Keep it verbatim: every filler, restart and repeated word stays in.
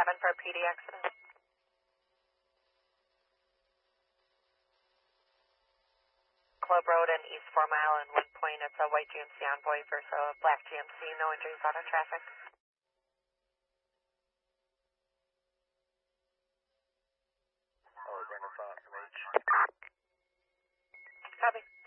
seven for a P D accident. Club Road and East four Mile and Wind Point. It's a white G M C Envoy versus a black G M C. No injuries out of traffic. Oh, Renaissance M H. Copy.